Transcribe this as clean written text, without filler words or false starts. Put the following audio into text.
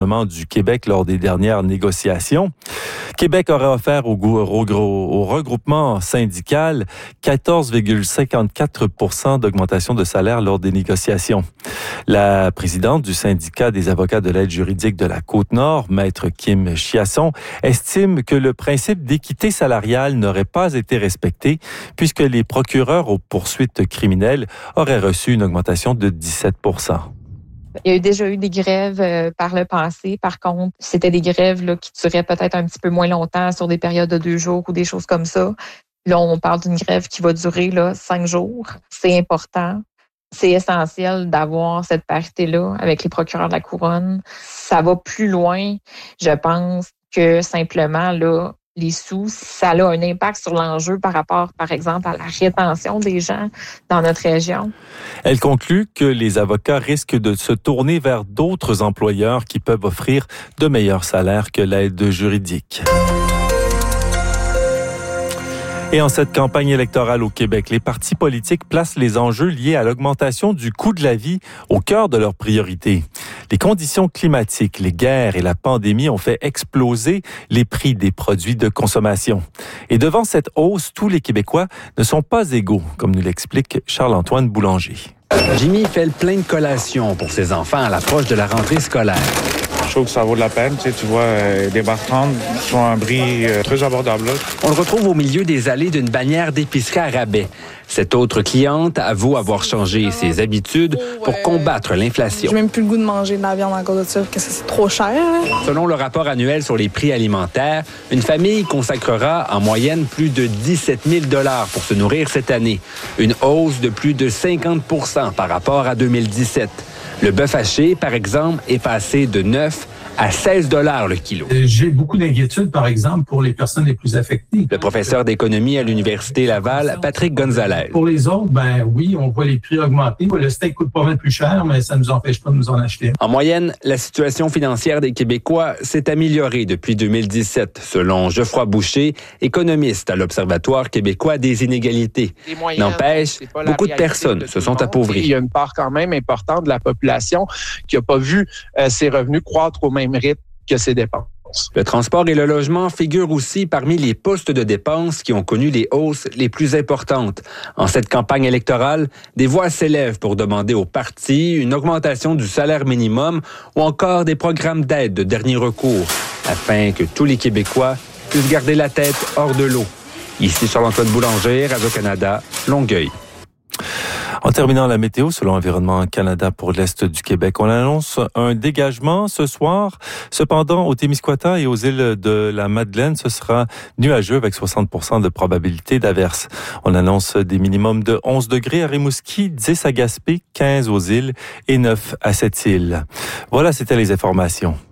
gouvernement du Québec lors des dernières négociations. Québec aurait offert au regroupement syndical 14,54 % d'augmentation de salaire lors des négociations. La présidente du syndicat des avocats de l'aide juridique de la Côte-Nord, Maître Kim Chiasson, estime que le principe d'équité salariale n'aurait pas été respecté puisque les procureurs aux poursuites criminelles auraient reçu une augmentation de 17 %. Il y a déjà eu des grèves par le passé. Par contre, c'était des grèves là, qui duraient peut-être un petit peu moins longtemps sur des périodes de 2 jours ou des choses comme ça. Là, on parle d'une grève qui va durer 5 jours. C'est important. C'est essentiel d'avoir cette parité-là avec les procureurs de la Couronne. Ça va plus loin, je pense, que simplement les sous. Ça a un impact sur l'enjeu par rapport, par exemple, à la rétention des gens dans notre région. Elle conclut que les avocats risquent de se tourner vers d'autres employeurs qui peuvent offrir de meilleurs salaires que l'aide juridique. Et en cette campagne électorale au Québec, les partis politiques placent les enjeux liés à l'augmentation du coût de la vie au cœur de leurs priorités. Les conditions climatiques, les guerres et la pandémie ont fait exploser les prix des produits de consommation. Et devant cette hausse, tous les Québécois ne sont pas égaux, comme nous l'explique Charles-Antoine Boulanger. Jimmy fait le plein de collations pour ses enfants à l'approche de la rentrée scolaire. Je trouve que ça vaut de la peine. Tu vois, des bartendes qui sont à un prix très abordable. Là. On le retrouve au milieu des allées d'une bannière d'épicerie à rabais. Cette autre cliente avoue avoir changé ses habitudes pour combattre l'inflation. J'ai même plus le goût de manger de la viande à cause de ça, parce que c'est trop cher. Selon le rapport annuel sur les prix alimentaires, une famille consacrera en moyenne plus de 17 000 $ pour se nourrir cette année. Une hausse de plus de 50 % par rapport à 2017. Le bœuf haché, par exemple, est passé de 9 à 16 $ le kilo. J'ai beaucoup d'inquiétudes, par exemple, pour les personnes les plus affectées. Le professeur d'économie à l'Université Laval, Patrick Gonzalez. Pour les autres, oui, on voit les prix augmenter. Le steak coûte pas mal plus cher, mais ça ne nous empêche pas de nous en acheter. En moyenne, la situation financière des Québécois s'est améliorée depuis 2017, selon Geoffroy Boucher, économiste à l'Observatoire québécois des inégalités. N'empêche, beaucoup de personnes se sont appauvries. Il y a une part quand même importante de la population qui n'a pas vu ses revenus croître au même rythme que ses dépenses. Le transport et le logement figurent aussi parmi les postes de dépenses qui ont connu les hausses les plus importantes. En cette campagne électorale, des voix s'élèvent pour demander aux partis une augmentation du salaire minimum ou encore des programmes d'aide de dernier recours, afin que tous les Québécois puissent garder la tête hors de l'eau. Ici Charles-Antoine Boulanger, Radio-Canada, Longueuil. En terminant la météo, selon Environnement Canada pour l'Est du Québec, on annonce un dégagement ce soir. Cependant, au Témiscouata et aux îles de la Madeleine, ce sera nuageux avec 60 % de probabilité d'averse. On annonce des minimums de 11 degrés à Rimouski, 10 à Gaspé, 15 aux îles et 9 à Sept-Îles. Voilà, c'était les informations.